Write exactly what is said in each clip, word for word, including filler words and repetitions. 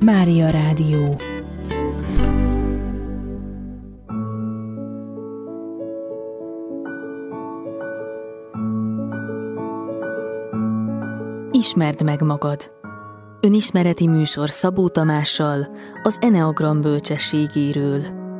Mária Rádió. Ismerd meg magad. Önismereti műsor Szabó Tamással az Eneagram bölcsességéről.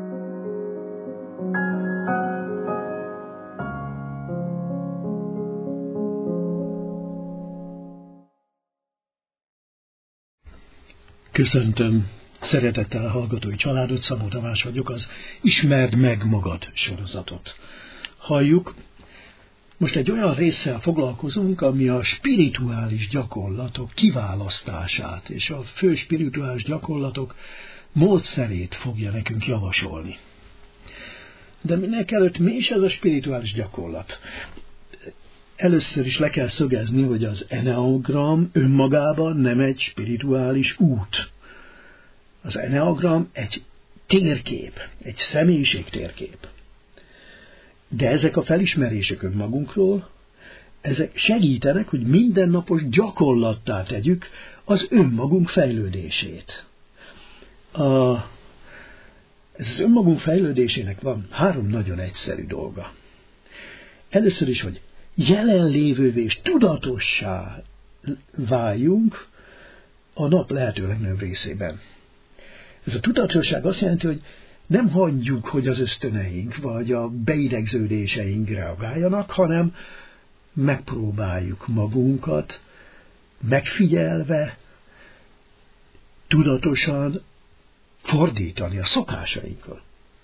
Köszöntöm szeretettel hallgatói családot, Szabó Tamás vagyok, az Ismerd meg magad sorozatot halljuk. Most egy olyan résszel foglalkozunk, ami a spirituális gyakorlatok kiválasztását és a fő spirituális gyakorlatok módszerét fogja nekünk javasolni. De mindenek előtt mi is ez a spirituális gyakorlat? Először is le kell szögezni, hogy az Eneagram önmagában nem egy spirituális út. Az Eneagram egy térkép, egy személyiségtérkép. De ezek a felismerések önmagunkról, ezek segítenek, hogy mindennapos gyakorlattá tegyük az önmagunk fejlődését. A, ez az önmagunk fejlődésének van három nagyon egyszerű dolga. Először is, hogy jelenlévővé és tudatossá váljunk a nap lehető legnagyobb részében. Ez a tudatosság azt jelenti, hogy nem hagyjuk, hogy az ösztöneink vagy a beidegződéseink reagáljanak, hanem megpróbáljuk magunkat megfigyelve, tudatosan fordítani a szokásainkkal.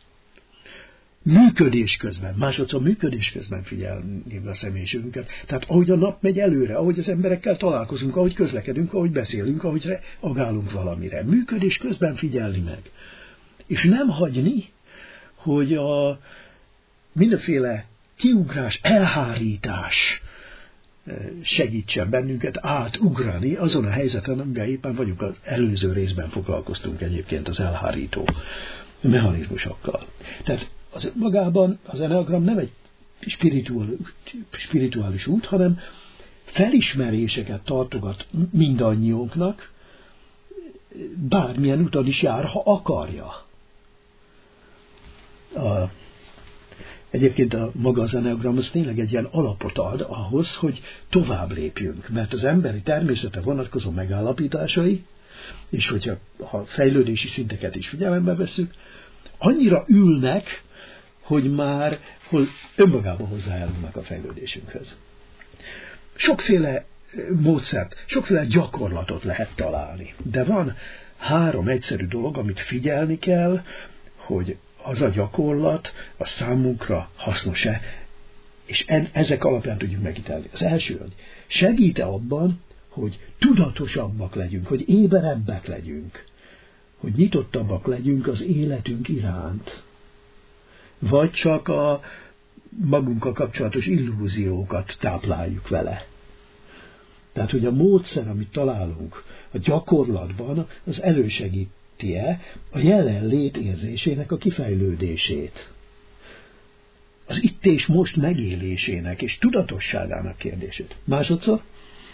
Működés közben, másodszor működés közben figyelni a személyiségünket. Tehát ahogy a nap megy előre, ahogy az emberekkel találkozunk, ahogy közlekedünk, ahogy beszélünk, ahogy reagálunk valamire. Működés közben figyelni meg. És nem hagyni, hogy a mindenféle kiugrás, elhárítás segítsen bennünket átugrani azon a helyzeten, amiben éppen vagyunk. Az előző részben foglalkoztunk egyébként az elhárító mechanizmusokkal. Tehát az magában az Eneagram nem egy spirituális, spirituális út, hanem felismeréseket tartogat mindannyiunknak, bármilyen úton is jár, ha akarja. A, egyébként a maga az Eneagram az tényleg egy ilyen alapot ad ahhoz, hogy tovább lépjünk, mert az emberi természete vonatkozó megállapításai, és hogyha ha fejlődési szinteket is figyelembe vesszük, annyira ülnek, hogy már hogy önmagában hozzájárulnak a fejlődésünkhöz. Sokféle módszert, sokféle gyakorlatot lehet találni, de van három egyszerű dolog, amit figyelni kell, hogy az a gyakorlat a számunkra hasznos-e, és ezek alapján tudjuk megítélni. Az első, hogy segít-e abban, hogy tudatosabbak legyünk, hogy éberebbek legyünk, hogy nyitottabbak legyünk az életünk iránt, vagy csak a magunkkal kapcsolatos illúziókat tápláljuk vele. Tehát, hogy a módszer, amit találunk a gyakorlatban, az elősegíti-e a jelenlét érzésének a kifejlődését. Az itt és most megélésének és tudatosságának kérdését. Másodszor,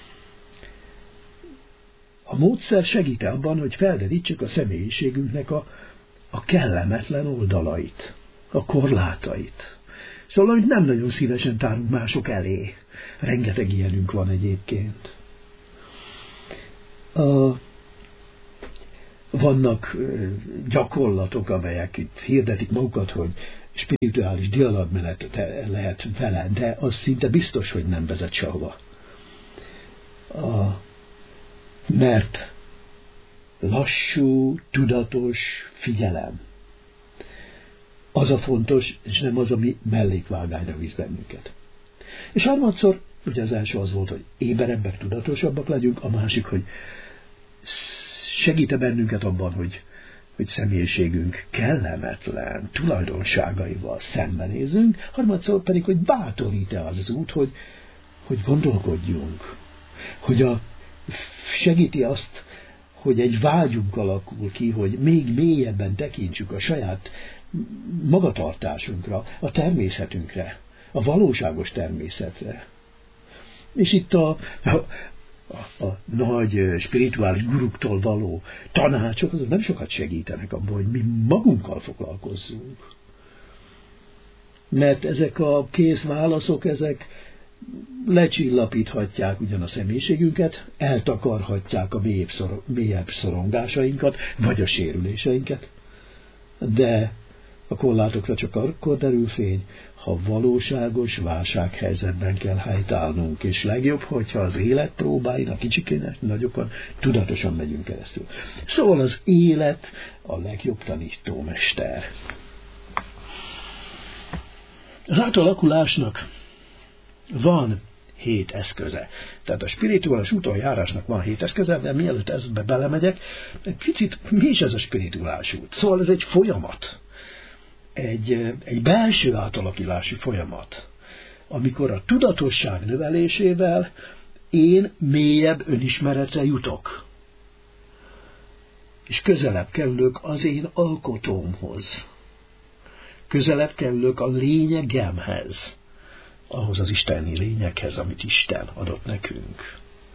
a módszer segít abban, hogy felderítsük a személyiségünknek a, a kellemetlen oldalait, a korlátait. Szóval, hogy nem nagyon szívesen tárunk mások elé. Rengeteg ilyenünk van egyébként. A, vannak gyakorlatok, amelyek itt hirdetik magukat, hogy spirituális dialogmenet lehet vele, de az szinte biztos, hogy nem vezet sehova. A, mert lassú, tudatos figyelem. Az a fontos, és nem az, ami mellékvágányra visz bennünket. És harmadszor, ugye az első az volt, hogy éberebbek, tudatosabbak legyünk, a másik, hogy segít-e bennünket abban, hogy, hogy személyiségünk kellemetlen tulajdonságaival szembenézünk, harmadszor pedig, hogy bátorít-e az az út, hogy, hogy gondolkodjunk, hogy a, segíti azt, hogy egy vágyunk alakul ki, hogy még mélyebben tekintsük a saját magatartásunkra, a természetünkre, a valóságos természetre. És itt a, a, a nagy spirituális guruktól való tanácsok, azok nem sokat segítenek abban, hogy mi magunkkal foglalkozzunk. Mert ezek a kész válaszok, ezek lecsillapíthatják ugyan a személyiségünket, eltakarhatják a mélyebb, szor, mélyebb szorongásainkat, vagy a sérüléseinket, de a korlátokra csak akkor derül fény, ha valóságos válsághelyzetben kell helytállnunk, és legjobb, hogyha az élet próbáin, a kicsikének, nagyokon tudatosan megyünk keresztül. Szóval az élet a legjobb tanítómester. Az átalakulásnak van hét eszköze. Tehát a spirituális úton járásnak van hét eszköze, de mielőtt ezbe belemegyek, egy picit mi is ez a spirituális út? Szóval ez egy folyamat. Egy, egy belső átalakulási folyamat, amikor a tudatosság növelésével én mélyebb önismeretre jutok. És közelebb kerülök az én alkotómhoz. Közelebb kerülök a lényegemhez. Ahhoz az isteni lényeghez, amit Isten adott nekünk.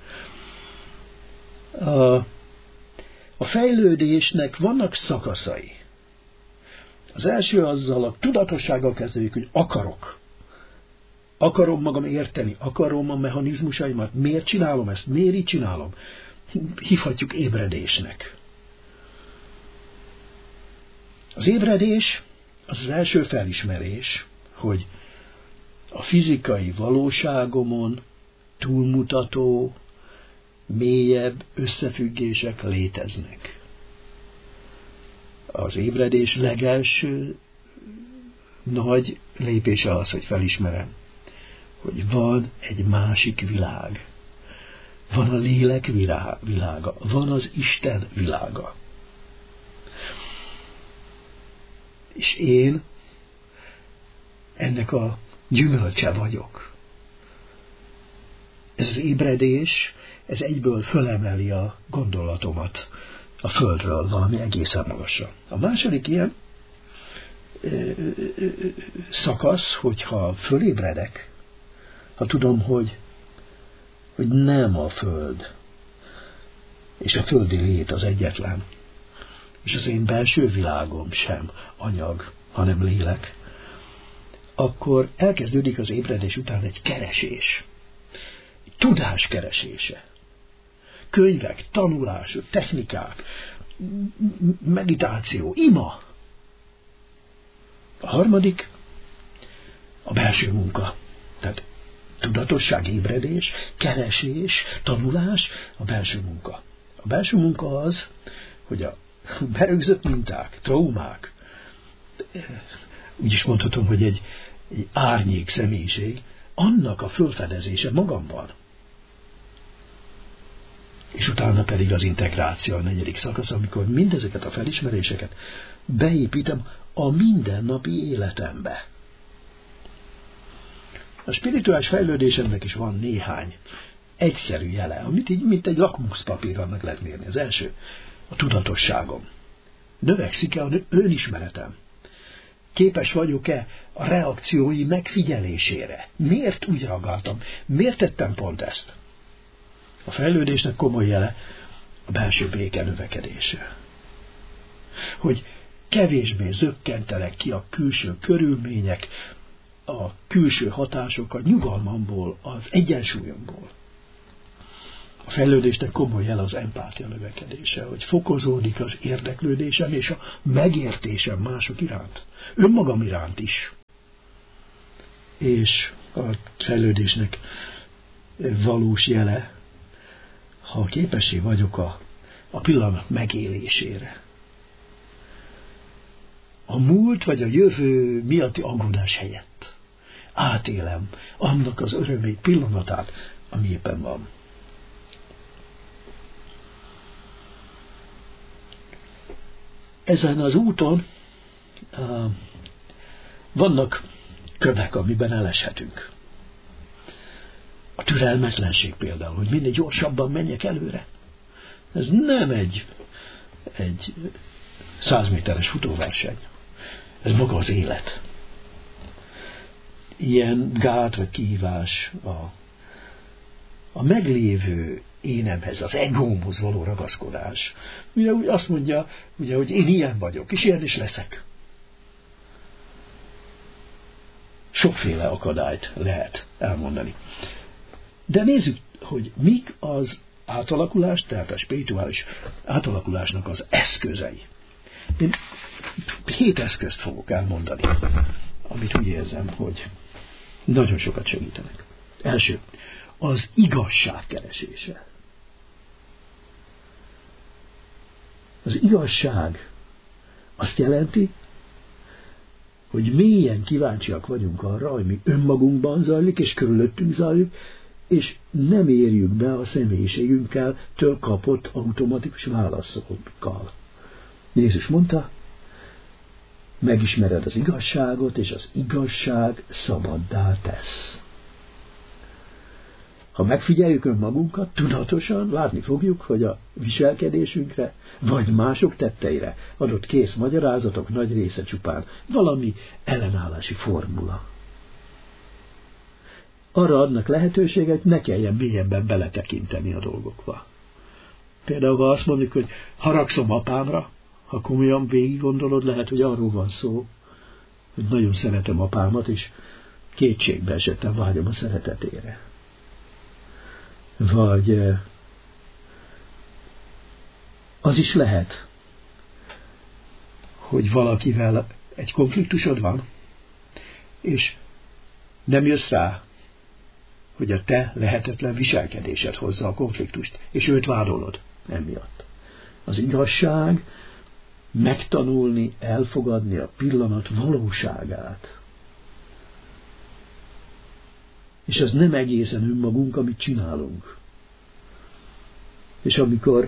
A, a fejlődésnek vannak szakaszai. Az első azzal a tudatossággal kezdődik, hogy akarok. Akarom magam érteni, akarom a mechanizmusaimat. Miért csinálom ezt? Miért így csinálom? Hívhatjuk ébredésnek. Az ébredés az az első felismerés, hogy a fizikai valóságomon túlmutató, mélyebb összefüggések léteznek. Az ébredés legelső nagy lépése az, hogy felismerem, hogy van egy másik világ. Van a lélek világa, van az Isten világa. És én ennek a gyümölcse vagyok. Ez az ébredés, ez egyből fölemeli a gondolatomat a földről valami egészen magasra. A második ilyen ö, ö, ö, szakasz, hogyha fölébredek, ha tudom, hogy, hogy nem a föld, és a földi lét az egyetlen, és az én belső világom sem anyag, hanem lélek, akkor elkezdődik az ébredés után egy keresés. Egy tudás keresése. Könyvek, tanulás, technikák, meditáció, ima. A harmadik a belső munka. Tehát tudatosság, ébredés, keresés, tanulás, a belső munka. A belső munka az, hogy a berögzött minták, traumák, úgy is mondhatom, hogy egy, egy árnyék személyiség, annak a fölfedezése magamban. És utána pedig az integráció, a negyedik szakasz, amikor mindezeket a felismeréseket beépítem a mindennapi életembe. A spirituális fejlődésemnek is van néhány egyszerű jele, amit így, mint egy lakmuszpapír annak lehet mérni. Az első, a tudatosságom. Növekszik-e az önismeretem? Képes vagyok-e a reakciói megfigyelésére? Miért úgy reagáltam? Miért tettem pont ezt? A fejlődésnek komoly jele a belső béke növekedése. Hogy kevésbé zökkentenek ki a külső körülmények, a külső hatások a nyugalmamból, az egyensúlyomból. A fejlődésnek komoly jele az empátia növekedése, hogy fokozódik az érdeklődésem és a megértésem mások iránt. Önmagam iránt is. És a fejlődésnek valós jele, ha képessé vagyok a, a pillanat megélésére. A múlt vagy a jövő miatti aggódás helyett átélem annak az örömét, pillanatát, ami éppen van. Ezen az úton uh, vannak kövek, amiben eleshetünk. A türelmetlenség például, hogy minél gyorsabban menjek előre. Ez nem egy, egy száz méteres futóverseny. Ez maga az élet. Ilyen gát vagy kihívás a, a meglévő énemhez, az egómhoz való ragaszkodás. Ugye úgy azt mondja, ugye, hogy én ilyen vagyok, és ilyen is leszek. Sokféle akadályt lehet elmondani. De nézzük, hogy mik az átalakulás, tehát a spirituális átalakulásnak az eszközei. Én hét eszközt fogok elmondani, amit úgy érzem, hogy nagyon sokat segítenek. Első, az igazság keresése. Az igazság azt jelenti, hogy mélyen kíváncsiak vagyunk arra, hogy mi önmagunkban zajlik, és körülöttünk zajlik, és nem érjük be a személyiségünkkel től kapott automatikus válaszokkal. Jézus mondta, megismered az igazságot, és az igazság szabaddá tesz. Ha megfigyeljük önmagunkat, tudatosan látni fogjuk, hogy a viselkedésünkre, vagy mások tetteire adott kész magyarázatok nagy része csupán valami ellenállási formula. Arra adnak lehetőséget, ne kelljen mélyebben beletekinteni a dolgokba. Például, ha azt mondjuk, hogy haragszom apámra, ha komolyan végig gondolod, lehet, hogy arról van szó, hogy nagyon szeretem apámat, és kétségbe esettem, vágyom a szeretetére. Vagy az is lehet, hogy valakivel egy konfliktusod van, és nem jössz rá, hogy a te lehetetlen viselkedésed hozza a konfliktust, és őt vádolod emiatt. Az igazság megtanulni, elfogadni a pillanat valóságát. És az nem egészen önmagunk, amit csinálunk. És amikor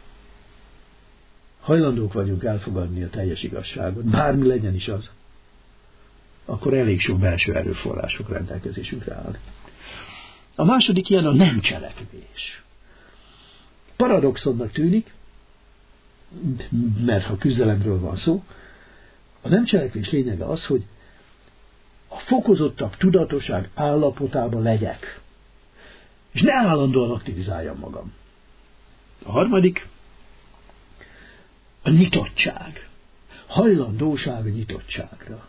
hajlandók vagyunk elfogadni a teljes igazságot, bármi legyen is az, akkor elég sok belső erőforrások rendelkezésünkre áll. A második ilyen a nem cselekvés. Paradoxonnak tűnik, mert ha küzdelemről van szó, a nem cselekvés lényege az, hogy a fokozottabb tudatosság állapotában legyek, és ne állandóan aktivizáljam magam. A harmadik a nyitottság, hajlandóság a nyitottságra,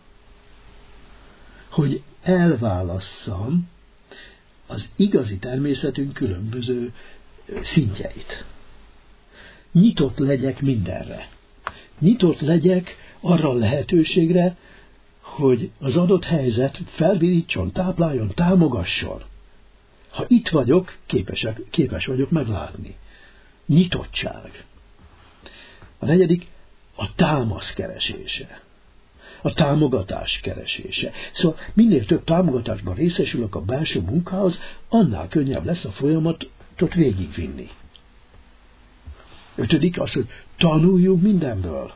hogy elválasszam az igazi természetünk különböző szintjeit. Nyitott legyek mindenre. Nyitott legyek arra a lehetőségre, hogy az adott helyzet felvirítson, tápláljon, támogasson. Ha itt vagyok, képesek, képes vagyok meglátni. Nyitottság. A negyedik a támasz keresése. A támogatás keresése. Szóval minél több támogatásban részesülök a belső munkához, annál könnyebb lesz a folyamatot végigvinni. Ötödik az, hogy tanuljunk mindenből.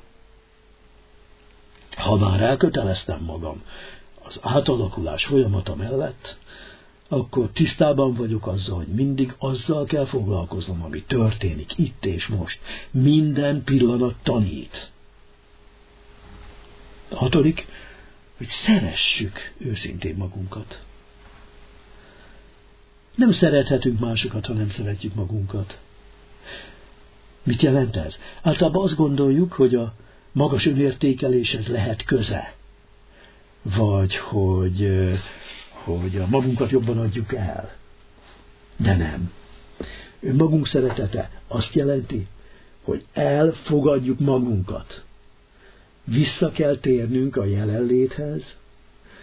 Ha már elköteleztem magam az átalakulás folyamata mellett, akkor tisztában vagyok azzal, hogy mindig azzal kell foglalkoznom, ami történik itt és most. Minden pillanat tanít. A hatodik, hogy szeressük őszintén magunkat. Nem szerethetünk másokat, ha nem szeretjük magunkat. Mit jelent ez? Általában azt gondoljuk, hogy a magas önértékeléshez lehet köze. Vagy hogy, hogy a magunkat jobban adjuk el. De nem. Önmagunk szeretete azt jelenti, hogy elfogadjuk magunkat. Vissza kell térnünk a jelenléthez,